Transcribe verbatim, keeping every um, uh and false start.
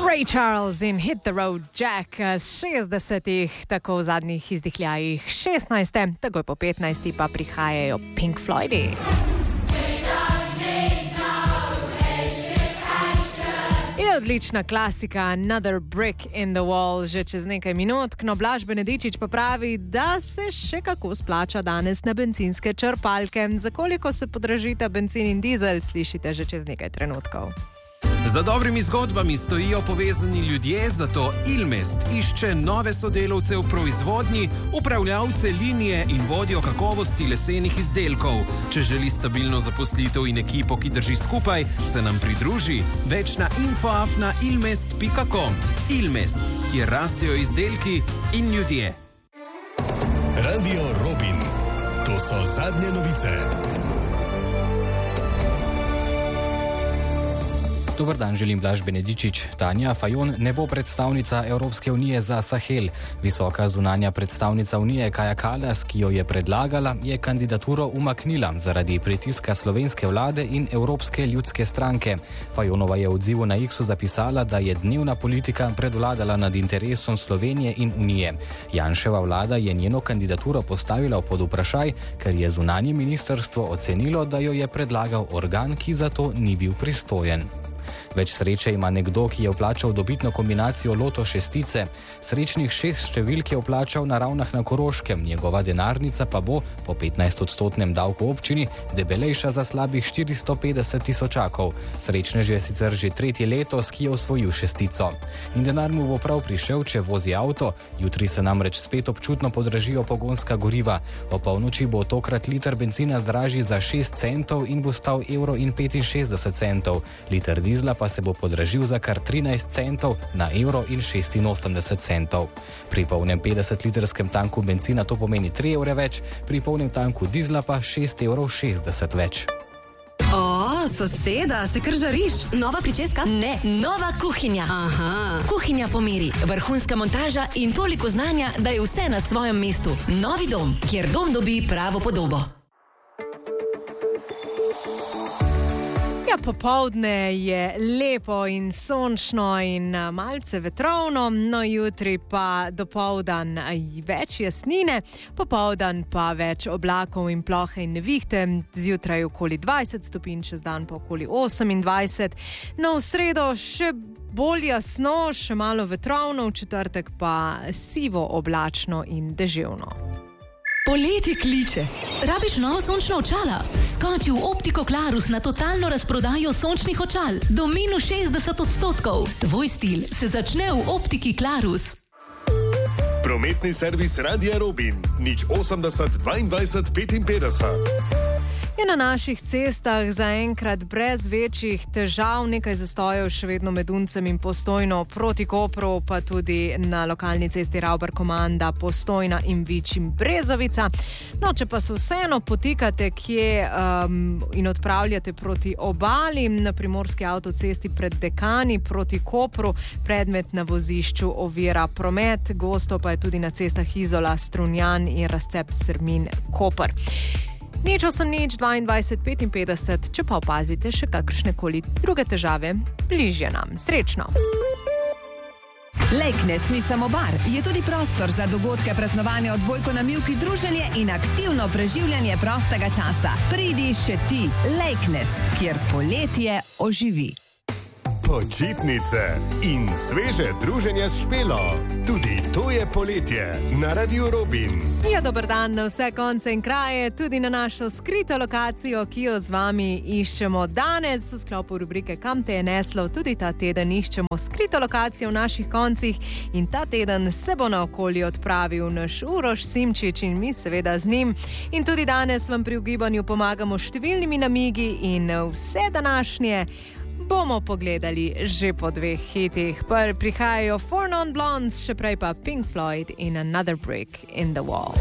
Ray Charles in Hit the Road Jack z šestdesetih, tako v zadnjih izdihljajih šestnajste, takoj po petnajsti pa prihajajo Pink Floydi. Je odlična klasika Another Brick in the Wall že čez nekaj minut, no Blaž Benedičič pa pravi, da se še kako splača danes na bencinske črpalke. Za koliko se podražita benzin in dizel, slišite že čez nekaj trenutkov. Za dobrimi zgodbami stojijo povezani ljudje, zato Ilmest išče nove sodelavce v proizvodnji, upravljavce linije in vodjo kakovosti lesenih izdelkov. Če želi stabilno zaposlitev in ekipo, ki drži skupaj, se nam pridruži. Več na info afna ilmest pika com. Ilmest, kjer rastejo izdelki in ljudje. Radio Robin. To so zadnje novice. Dobar dan, želim Blaž Benedičič. Tanja Fajon ne bo predstavnica Evropske unije za Sahel. Visoka zunanja predstavnica unije Kaja Kallas, ki jo je predlagala, je kandidaturo umaknila zaradi pritiska slovenske vlade in Evropske ljudske stranke. Fajonova je v odzivu na X-u zapisala, da je dnevna politika predvladala nad interesom Slovenije in unije. Janševa vlada je njeno kandidaturo postavila pod vprašaj, ker je zunanje ministrstvo ocenilo, da jo je predlagal organ, ki za to ni bil pristojen. Več sreče ima nekdo, ki je vplačal dobitno kombinacijo loto šestice. Srečnih šest številk je vplačal na Ravnah na Koroškem, njegova denarnica pa bo po petnajstodstotnem davku občini debelejša za slabih štiristo petdeset tisočakov. Srečnež je sicer že tretje letos, ki je osvojil šestico. In denar mu bo prav prišel, če vozi avto. Jutri se namreč spet občutno podražijo pogonska goriva. O polnoči bo tokrat liter bencina dražji za šest centov in bo stal evro in petinšestdeset centov. Liter dizla pa se bo podražil za kar trinajst centov na evro in šestinosemdeset centov. Pri polnem petdesetlitrskem tanku bencina to pomeni tri evre več, pri polnem tanku dizla pa šest evrov šestdeset več. O, soseda, se kar žariš? Nova pričeska? Ne, nova kuhinja. Aha. Kuhinja po meri, vrhunska montaža in toliko znanja, da je vse na svojem mestu. Novi dom, kjer dom dobi pravo podobo. Ja, popoldne je lepo in sončno in malce vetrovno, no jutri pa dopoldan več jasnine, popoldan pa več oblakov in plohe in nevihte, zjutraj okoli dvajset stopinj, čez dan pa okoli osemindvajset, no v sredo še bolj jasno, še malo vetrovno, v četrtek pa sivo oblačno in deževno. Poletje kliče. Rabiš novo sončno očala? Skoči v Optiko Klarus na totalno razprodajo sončnih očal. Do minus šestdeset odstotkov. Tvoj stil se začne v Optiki Klarus. Prometni servis Radia Robin. Nič osemdeset dvaindvajset petinpetdeset. Je na naših cestah zaenkrat brez večjih težav, nekaj zastojev še vedno med Uncem in Postojno proti Kopru, pa tudi na lokalni cesti Ravbar-Komanda, Postojna in Vič in Brezovica. No, če pa se vseeno potikate kje um, in odpravljate proti obali, na primorski avtocesti pred Dekani proti Kopru, predmet na vozišču ovira promet, gosto pa je tudi na cestah Izola, Strunjan in razcep Srmin-Koper. Nič osem nič dvaindvajset petinpetdeset, če pa opazite še kakršnekoli druge težave, bližje nam. Srečno! Lejknes ni samo bar, je tudi prostor za dogodke, praznovanja, odbojko na mivki, druženje in aktivno preživljanje prostega časa. Pridi še ti, Lejknes, kjer poletje oživi. Počitnice in sveže druženje s Špelo. Tudi to je poletje na Radio Robin. Ja, dober dan na vse konce in kraje, tudi na našo skrito lokacijo, ki jo z vami iščemo danes. V sklopu rubrike Kam te je neslo, tudi ta teden iščemo skrito lokacijo v naših koncih in ta teden se bo na okolje odpravil naš Uroš Simčič in mi seveda z njim. In tudi danes vam pri ugibanju pomagamo številnimi namigi in vse današnje bomo pogledali že po dveh hitih. Prvi prihajajo Four Non Blondes, še prej pa Pink Floyd in Another Brick in the Wall.